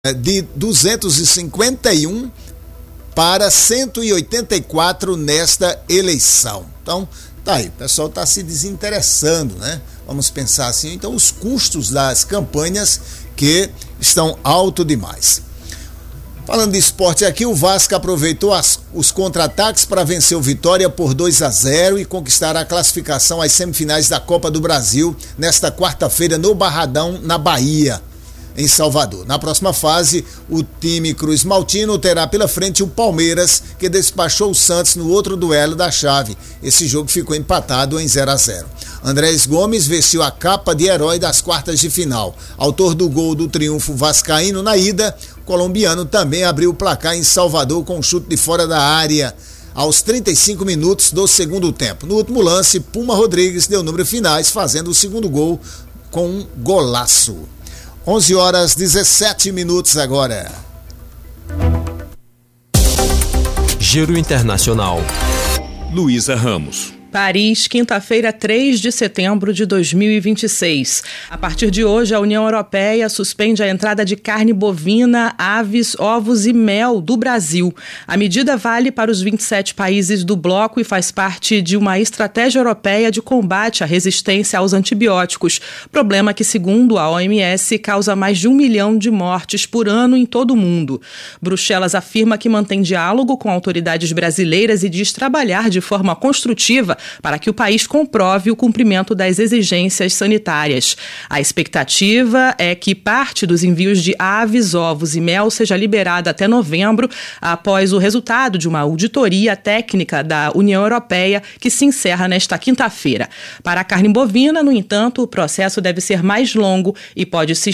de 251 para 184 nesta eleição. Então, tá aí, o pessoal está se desinteressando, né? Vamos pensar assim, então os custos das campanhas que estão alto demais. Falando de esporte aqui, o Vasco aproveitou os contra-ataques para vencer o Vitória por 2-0 e conquistar a classificação às semifinais da Copa do Brasil nesta quarta-feira no Barradão, na Bahia, em Salvador. Na próxima fase, o time Cruz Maltino terá pela frente o Palmeiras, que despachou o Santos no outro duelo da chave. Esse jogo ficou empatado em 0-0. Andrés Gomes vestiu a capa de herói das quartas de final. Autor do gol do triunfo vascaíno na ida, o colombiano também abriu o placar em Salvador com um chute de fora da área aos 35 minutos do segundo tempo. No último lance, Puma Rodrigues deu números finais, fazendo o segundo gol com um golaço. 11h17 agora. Giro Internacional. Luísa Ramos. Paris, quinta-feira, 3 de setembro de 2026. A partir de hoje, a União Europeia suspende a entrada de carne bovina, aves, ovos e mel do Brasil. A medida vale para os 27 países do bloco e faz parte de uma estratégia europeia de combate à resistência aos antibióticos, problema que, segundo a OMS, causa mais de 1 milhão de mortes por ano em todo o mundo. Bruxelas afirma que mantém diálogo com autoridades brasileiras e diz trabalhar de forma construtiva para que o país comprove o cumprimento das exigências sanitárias. A expectativa é que parte dos envios de aves, ovos e mel seja liberada até novembro, após o resultado de uma auditoria técnica da União Europeia que se encerra nesta quinta-feira. Para a carne bovina, no entanto, o processo deve ser mais longo e pode se